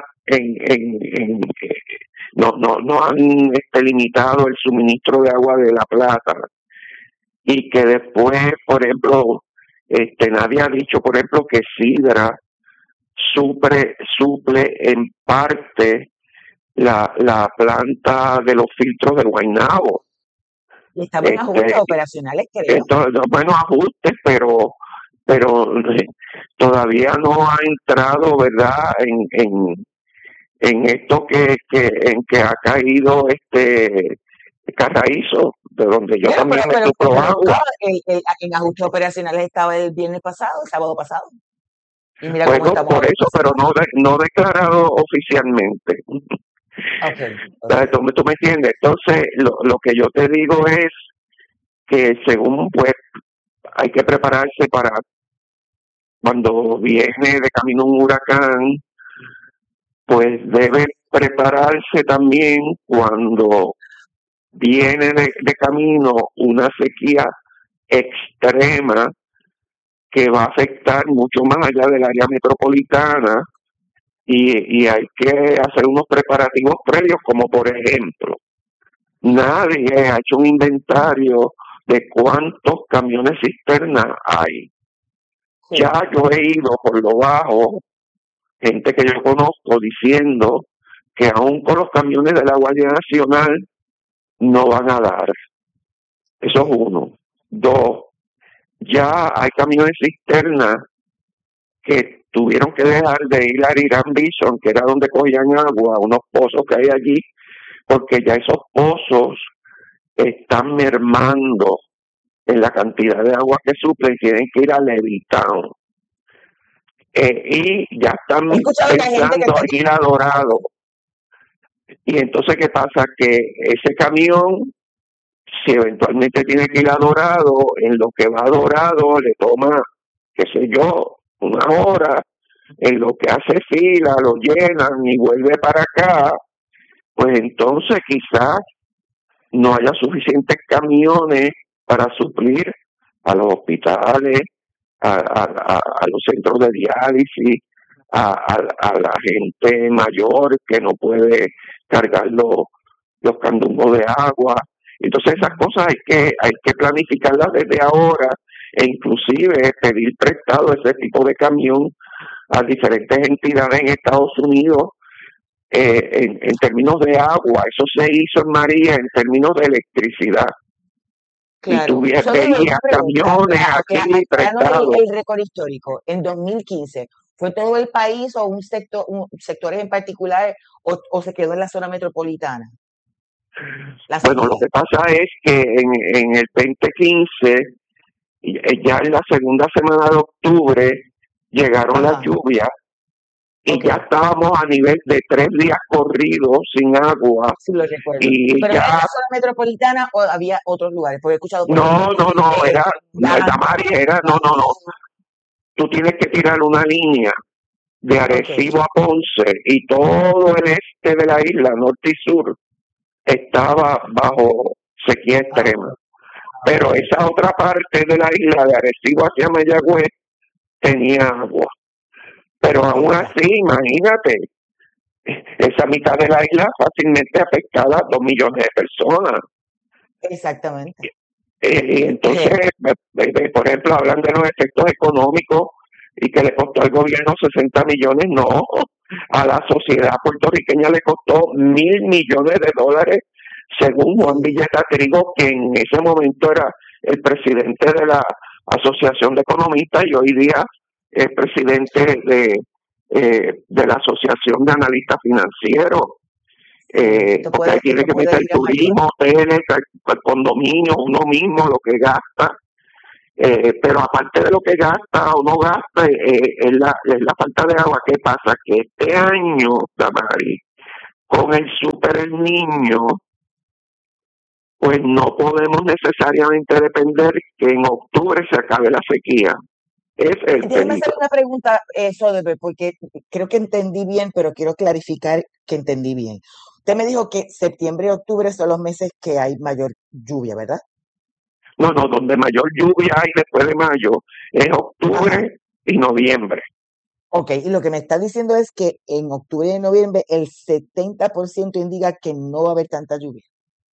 no han limitado el suministro de agua de La Plata, y que después, por ejemplo, nadie ha dicho, por ejemplo, que Sidra suple en parte la planta de los filtros de Guaynabo. Y estamos en ajustes operacionales, creo. Entonces, bueno, ajustes, pero todavía no ha entrado, ¿verdad?, en esto que ha caído Carraízo, de donde yo también me suplo agua. En ajustes operacionales estaba el viernes pasado, el sábado pasado. Y mira cómo estamos por eso, pero no declarado oficialmente. Okay. ¿Tú me entiendes? Entonces, lo que yo te digo es que según, pues, hay que prepararse para cuando viene de camino un huracán, pues debe prepararse también cuando viene de camino una sequía extrema que va a afectar mucho más allá del área metropolitana, y hay que hacer unos preparativos previos, como por ejemplo, nadie ha hecho un inventario de cuántos camiones cisterna hay. Sí. Ya yo he ido por lo bajo, gente que yo conozco diciendo que aún con los camiones de la Guardia Nacional no van a dar. Eso es uno. 2, ya hay camiones cisterna que tuvieron que dejar de ir a Irán Bison, que era donde cogían agua, unos pozos que hay allí, porque ya esos pozos están mermando en la cantidad de agua que suplen, tienen que ir a Levitown. Y ya están pensando en ir a Dorado. Y entonces, ¿qué pasa? Que ese camión, si eventualmente tiene que ir a Dorado, en lo que va a Dorado le toma, qué sé yo, 1 hora, en lo que hace fila, lo llenan y vuelve para acá, pues entonces quizás no haya suficientes camiones para suplir a los hospitales, a los centros de diálisis, a la gente mayor que no puede cargar los candungos de agua. Entonces esas cosas hay que planificarlas desde ahora, e inclusive pedir prestado ese tipo de camión a diferentes entidades en Estados Unidos en términos de agua. Eso se hizo en María en términos de electricidad. Claro. Y tú veías camiones aquí prestados. El récord histórico, en 2015, ¿fue todo el país o sectores en particular o se quedó en la zona metropolitana? Bueno, lo que pasa es que en el 2015, ya en la segunda semana de octubre, llegaron las lluvias y ya estábamos a nivel de 3 días corridos sin agua. Sí, lo recuerdo. Y ¿Pero ya... era la zona metropolitana o había otros lugares? Porque he escuchado... No, era no. Tú tienes que tirar una línea de Arecibo a Ponce y todo el este de la isla, norte y sur, estaba bajo sequía extrema. Pero esa otra parte de la isla, de Arecibo hacia Mayagüez, tenía agua. Pero aún así, imagínate, esa mitad de la isla fácilmente afectada a 2 millones de personas. Exactamente. Y entonces, por ejemplo, hablan de los efectos económicos y que le costó al gobierno 60 millones. No, a la sociedad puertorriqueña le costó $1,000 millones, según Juan Villeta Trigo, que en ese momento era el presidente de la Asociación de Economistas y hoy día es presidente de la Asociación de Analistas Financieros. Porque tiene que meter turismo, hoteles, condominios, uno mismo, lo que gasta. Pero aparte de lo que gasta o no gasta, es la falta de agua. ¿Qué pasa? Que este año, Damari, con el Super El Niño, pues no podemos necesariamente depender que en octubre se acabe la sequía. Es el Déjame hacer una pregunta, Soderbergh, porque creo que entendí bien, pero quiero clarificar que entendí bien. Usted me dijo que septiembre y octubre son los meses que hay mayor lluvia, ¿verdad? No, donde mayor lluvia hay después de mayo es octubre y noviembre. Ok, y lo que me está diciendo es que en octubre y noviembre el 70% indica que no va a haber tanta lluvia.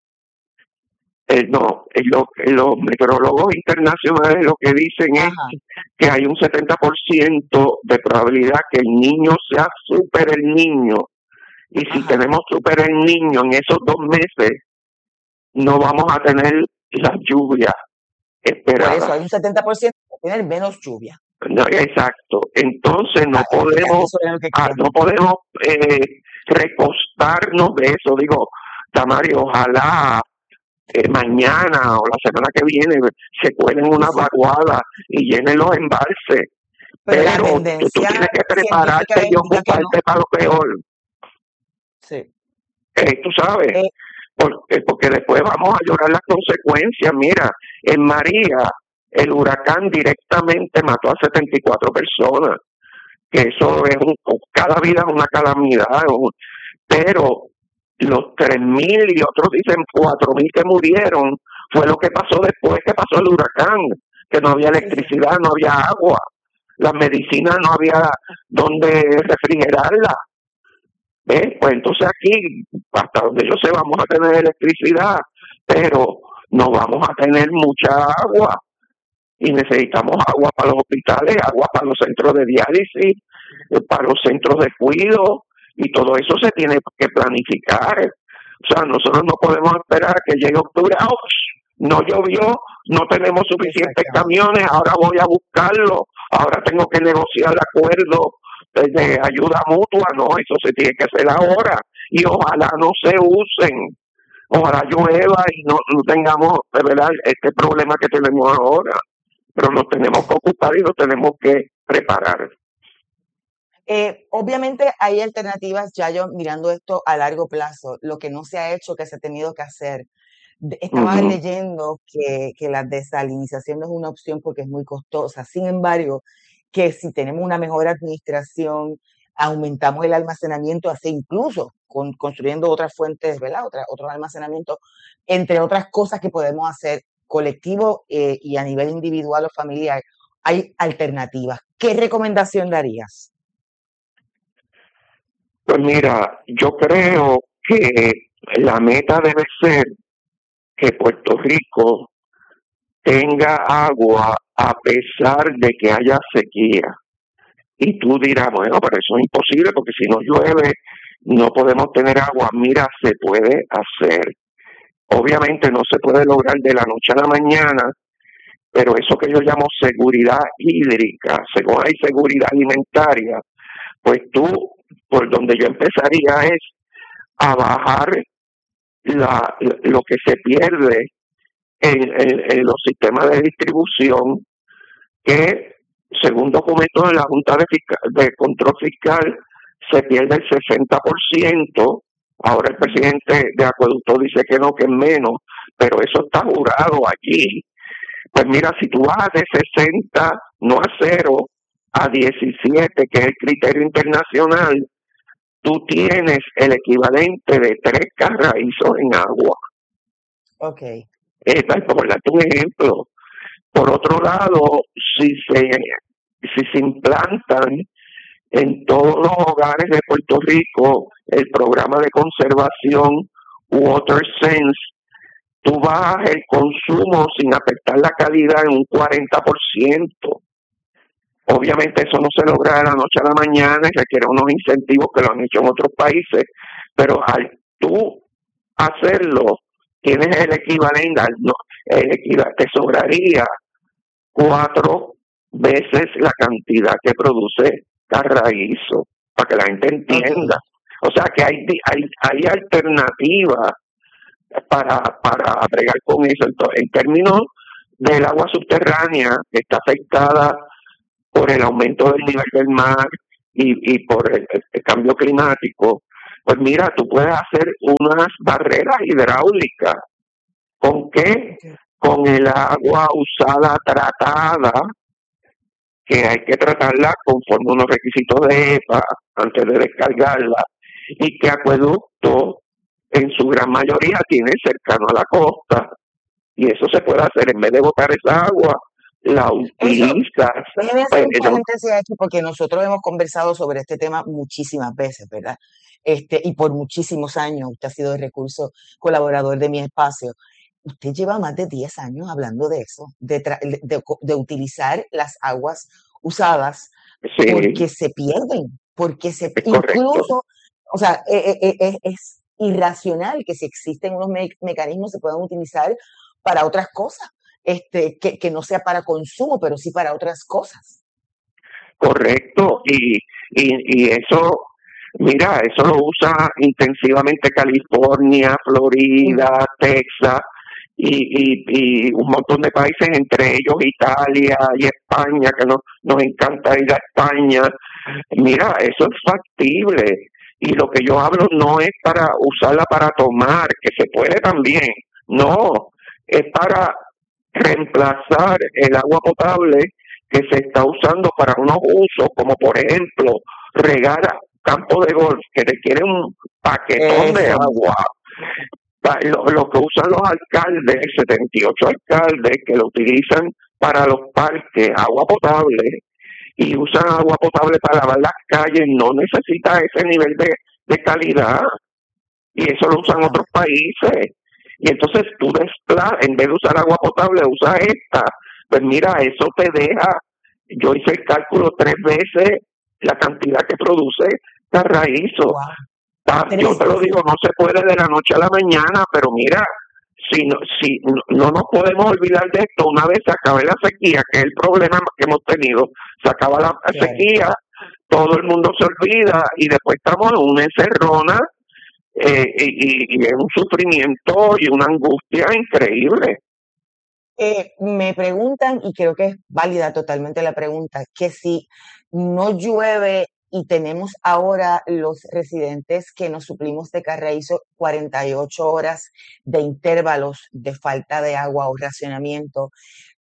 No, los meteorólogos internacionales lo que dicen es que hay un 70% de probabilidad que el niño sea Super El Niño. Y si tenemos Super El Niño en esos 2 meses, no vamos a tener las lluvias esperadas. Por eso hay un 70% de tener menos lluvia. No, exacto. Entonces no podemos recostarnos de eso. Digo, Tamari, ojalá mañana o la semana que viene se cuelen unas vaguadas y llenen los embalses. Pero tú tienes que prepararte y ocuparte para lo peor. Sí. Tú sabes, porque después vamos a llorar las consecuencias. Mira, en María, el huracán directamente mató a 74 personas, que eso es cada vida es una calamidad, pero los 3,000 y otros dicen 4,000 que murieron fue lo que pasó después que pasó el huracán, que no había electricidad, no había agua, las medicinas no había donde refrigerarlas. Pues entonces aquí, hasta donde yo sé, vamos a tener electricidad, pero no vamos a tener mucha agua. Y necesitamos agua para los hospitales, agua para los centros de diálisis, para los centros de cuidado, y todo eso se tiene que planificar. O sea, nosotros no podemos esperar a que llegue octubre. No llovió, no tenemos suficientes camiones, ahora voy a buscarlo, ahora tengo que negociar el acuerdo de ayuda mutua. No, eso se tiene que hacer ahora, y ojalá no se usen, ojalá llueva y no tengamos, de verdad, este problema que tenemos ahora, pero nos tenemos que ocupar y nos tenemos que preparar. Obviamente hay alternativas, ya yo mirando esto a largo plazo, lo que no se ha hecho, que se ha tenido que hacer. Estaba leyendo que la desalinización no es una opción porque es muy costosa. Sin embargo, que si tenemos una mejor administración, aumentamos el almacenamiento, así incluso construyendo otras fuentes, ¿verdad? Otro almacenamiento, entre otras cosas que podemos hacer colectivo y a nivel individual o familiar, hay alternativas. ¿Qué recomendación darías? Pues mira, yo creo que la meta debe ser que Puerto Rico tenga agua a pesar de que haya sequía. Y tú dirás, bueno, pero eso es imposible porque si no llueve no podemos tener agua. Mira, se puede hacer. Obviamente no se puede lograr de la noche a la mañana, pero eso que yo llamo seguridad hídrica, según hay seguridad alimentaria, pues tú, por donde yo empezaría es a bajar lo que se pierde en los sistemas de distribución, que según documentos de la Junta de Control Fiscal se pierde el 60%. Ahora el presidente de Acueducto dice que no, que es menos, pero eso está jurado allí. Pues mira, si tú vas de 60, no a 0, a 17, que es el criterio internacional, tú tienes el equivalente de 3 carraízos en agua. Ok. Por darte un ejemplo. Por otro lado, si se implantan en todos los hogares de Puerto Rico el programa de conservación Water Sense, tú bajas el consumo sin afectar la calidad en un 40%. Obviamente eso no se logra de la noche a la mañana, requiere unos incentivos que lo han hecho en otros países, pero al tú hacerlo, tienes el equivalente, te sobraría 4 veces la cantidad que produce Carraízo, para que la gente entienda. O sea que hay alternativas para bregar con eso. Entonces, en términos del agua subterránea, que está afectada por el aumento del nivel del mar y por el cambio climático, pues mira, tú puedes hacer unas barreras hidráulicas. ¿Con qué? Con el agua usada tratada, que hay que tratarla conforme unos requisitos de EPA antes de descargarla, y que Acueducto en su gran mayoría tiene cercano a la costa, y eso se puede hacer. En vez de botar esa agua, la utilizas. Déjeme hacer un paréntesis aquí, porque nosotros hemos conversado sobre este tema muchísimas veces, ¿verdad? Y por muchísimos años usted ha sido el recurso colaborador de Mi Espacio. Usted lleva más de 10 años hablando de eso, de utilizar las aguas usadas, Sí, porque se pierden, porque es correcto. incluso, o sea, es irracional que si existen unos mecanismos se puedan utilizar para otras cosas, que no sea para consumo, pero sí para otras cosas. Correcto, y eso, mira, eso lo usa intensivamente California, Florida, Texas y un montón de países, entre ellos Italia y España, que nos encanta ir a España. Mira, eso es factible, y lo que yo hablo no es para usarla para tomar, que se puede también, no, es para reemplazar el agua potable que se está usando para unos usos, como por ejemplo regar campos de golf que requieren un paquetón de agua. Lo que usan los alcaldes, 78 alcaldes que lo utilizan para los parques, agua potable, y usan agua potable para lavar las calles, no necesita ese nivel de calidad, y eso lo usan otros países. Y entonces tú en vez de usar agua potable, usas esta. Pues mira, eso te deja, yo hice el cálculo 3 veces la cantidad que produce Carraízo. Wow. Yo te lo digo, no se puede de la noche a la mañana, pero mira, si no nos podemos olvidar de esto, una vez se acabe la sequía, que es el problema que hemos tenido, se acaba la sequía, todo el mundo se olvida y después estamos en una encerrona y es un sufrimiento y una angustia increíble. Me preguntan, y creo que es válida totalmente la pregunta, que si no llueve y tenemos ahora los residentes que nos suplimos de Carraízo 48 horas de intervalos de falta de agua o racionamiento,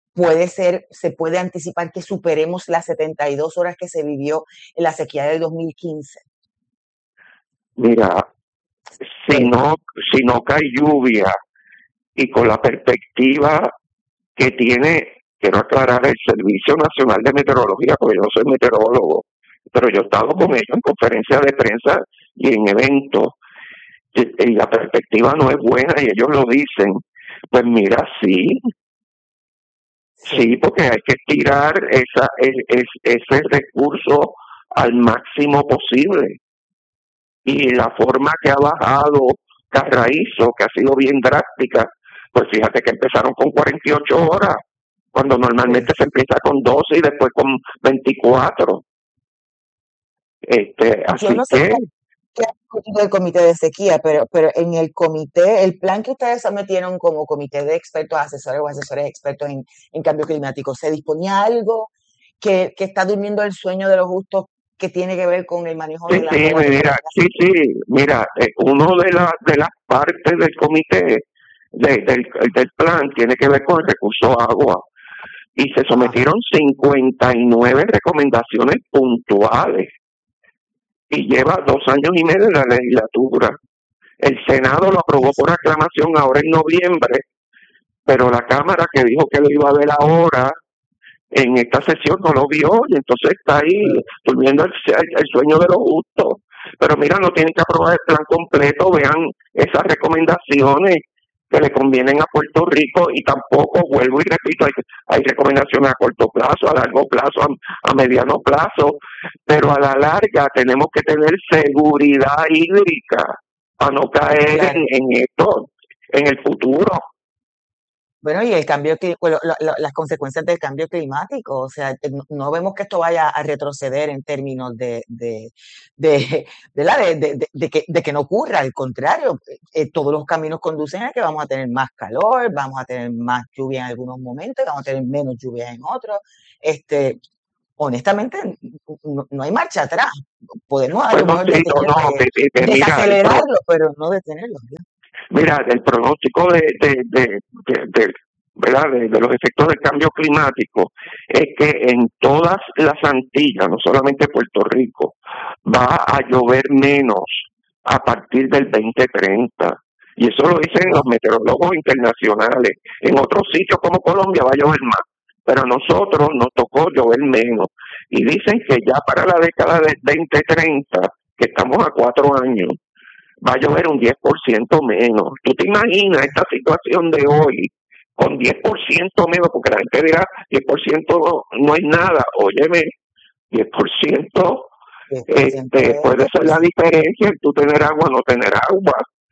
se puede anticipar que superemos las 72 horas que se vivió en la sequía del 2015. Mira, si no cae lluvia y con la perspectiva que tiene, quiero aclarar, el Servicio Nacional de Meteorología, porque yo no soy meteorólogo, pero yo he estado con ellos en conferencias de prensa y en eventos, y la perspectiva no es buena y ellos lo dicen. Pues mira, sí, porque hay que estirar ese recurso al máximo posible. Y la forma que ha bajado Carraízo, que ha sido bien drástica, pues fíjate que empezaron con 48 horas, cuando normalmente se empieza con 12 y después con 24. Así Yo no sé qué del comité de sequía, pero en el comité, el plan que ustedes sometieron como comité de expertos, asesores o asesores expertos en cambio climático, ¿se disponía algo que está durmiendo el sueño de los justos que tiene que ver con el manejo de la mira, uno de las partes del comité del plan tiene que ver con el recurso agua, y se sometieron 59 recomendaciones puntuales, y lleva 2 años y medio en la legislatura. El Senado lo aprobó por aclamación ahora en noviembre, pero la Cámara, que dijo que lo iba a ver ahora, en esta sesión no lo vio, y entonces está ahí durmiendo el sueño de los justos. Pero mira, no tienen que aprobar el plan completo, vean esas recomendaciones que le convienen a Puerto Rico, y tampoco, vuelvo y repito, hay recomendaciones a corto plazo, a largo plazo, a mediano plazo, pero a la larga tenemos que tener seguridad hídrica para no caer en esto en el futuro. Bueno, y el cambio, las consecuencias del cambio climático, o sea, no vemos que esto vaya a retroceder en términos de que no ocurra, al contrario, todos los caminos conducen a que vamos a tener más calor, vamos a tener más lluvia en algunos momentos, vamos a tener menos lluvia en otros. Honestamente, no hay marcha atrás. Podemos a lo mejor desacelerarlo, pero no detenerlo, ¿verdad? Mira, el pronóstico ¿verdad? De los efectos del cambio climático es que en todas las Antillas, no solamente Puerto Rico, va a llover menos a partir del 2030. Y eso lo dicen los meteorólogos internacionales. En otros sitios como Colombia va a llover más, pero a nosotros nos tocó llover menos. Y dicen que ya para la década del 2030, que estamos a 4 años, va a llover un 10% menos. ¿Tú te imaginas esta situación de hoy con 10% menos? Porque la gente dirá, 10% no es nada. Óyeme, 10% puede ser la diferencia en tú tener agua o no tener agua.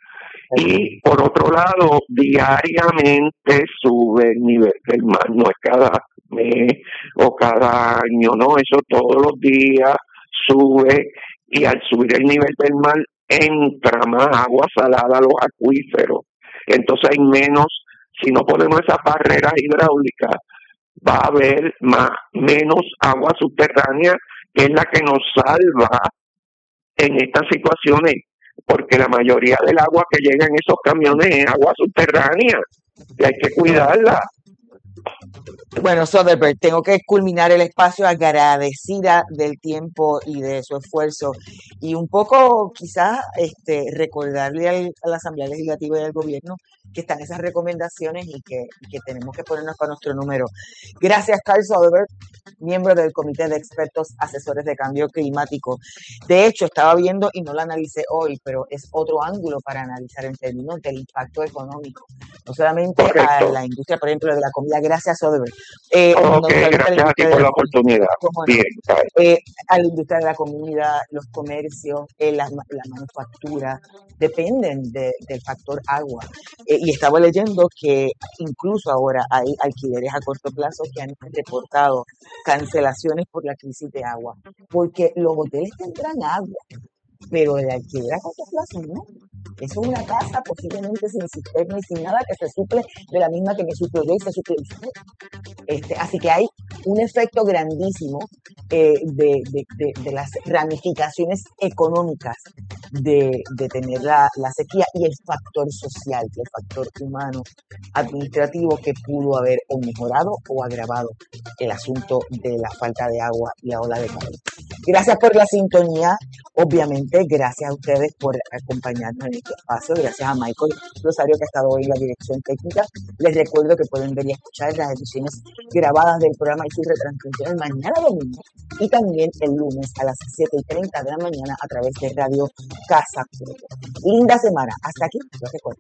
Y por otro lado, diariamente sube el nivel del mar, no es cada mes o cada año, no, eso todos los días sube, y al subir el nivel del mar entra más agua salada a los acuíferos. Entonces hay menos, si no ponemos esas barreras hidráulicas, va a haber menos agua subterránea, que es la que nos salva en estas situaciones, porque la mayoría del agua que llega en esos camiones es agua subterránea y hay que cuidarla. Bueno, Soderbergh, tengo que culminar el espacio agradecida del tiempo y de su esfuerzo y un poco quizás recordarle a la Asamblea Legislativa y al gobierno que están esas recomendaciones y que tenemos que ponernos para nuestro número. Gracias, Carl Soderbergh, miembro del Comité de Expertos Asesores de Cambio Climático. De hecho, estaba viendo, y no lo analicé hoy, pero es otro ángulo para analizar en términos del impacto económico. No solamente a la industria, por ejemplo, de la comida. Gracias, Soderbergh. Gracias a ti por la oportunidad. Bien, a la industria de la comida, los comercios, la manufactura, dependen del factor agua. Y estaba leyendo que incluso ahora hay alquileres a corto plazo que han reportado cancelaciones por la crisis de agua, porque los hoteles tendrán agua, pero el alquiler a corto plazo no. Eso es una casa posiblemente sin cisterna y sin nada, que se suple de la misma que me suplió yo y se suple usted. Así que hay un efecto grandísimo de las ramificaciones económicas de tener la sequía, y el factor social, el factor humano, administrativo, que pudo haber o mejorado o agravado el asunto de la falta de agua y la ola de calor. Gracias por la sintonía, obviamente, gracias a ustedes por acompañarnos en este espacio, gracias a Michael Rosario, que ha estado hoy en la dirección técnica. Les recuerdo que pueden ver y escuchar las ediciones grabadas del programa y sus retransmisiones mañana domingo y también el lunes a las 7:30 de la mañana a través de Radio Casa Pueblo. Linda semana. Hasta aquí, lo recuerdo.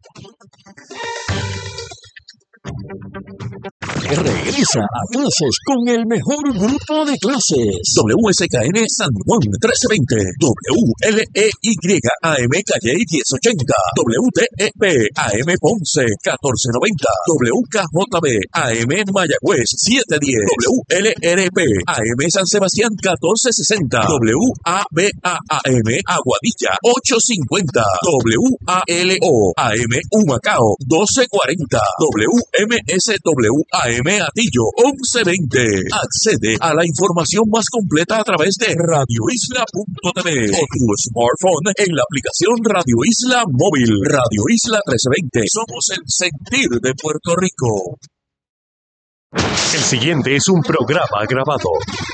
Regresa a clases con el mejor grupo de clases. WSKN San Juan 1320, WLEY AM Calle 1080, WTEP AM Ponce 1490, WKJB AM Mayagüez 710, WLRP AM San Sebastián 1460, WABA AM Aguadilla 850, WALO AM Humacao 1240, MSW AM Atillo 1120. Accede a la información más completa a través de radioisla.tv o tu smartphone en la aplicación Radio Isla Móvil. Radio Isla 1320. Somos el sentir de Puerto Rico. El siguiente es un programa grabado.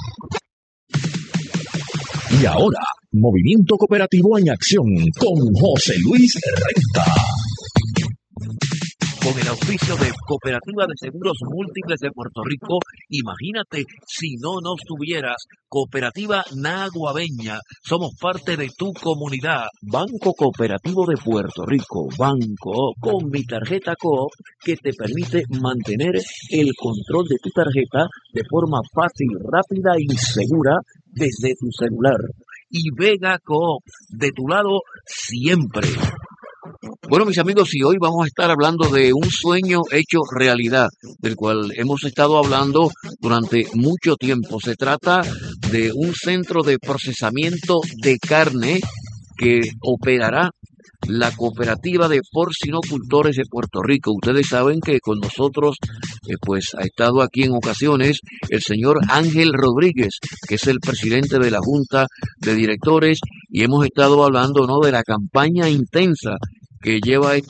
Y ahora, Movimiento Cooperativo en Acción con José Luis Renta. Con el auspicio de Cooperativa de Seguros Múltiples de Puerto Rico, imagínate si no nos tuvieras. Cooperativa Naguabeña, somos parte de tu comunidad. Banco Cooperativo de Puerto Rico, Banco, con mi tarjeta Coop, que te permite mantener el control de tu tarjeta de forma fácil, rápida y segura desde tu celular. Y Vega Coop, de tu lado siempre. Bueno, mis amigos, y hoy vamos a estar hablando de un sueño hecho realidad, del cual hemos estado hablando durante mucho tiempo. Se trata de un centro de procesamiento de carne que operará la Cooperativa de Porcinocultores de Puerto Rico. Ustedes saben que con nosotros pues ha estado aquí en ocasiones el señor Ángel Rodríguez, que es el presidente de la Junta de Directores, y hemos estado hablando, ¿no?, de la campaña intensa que lleva esta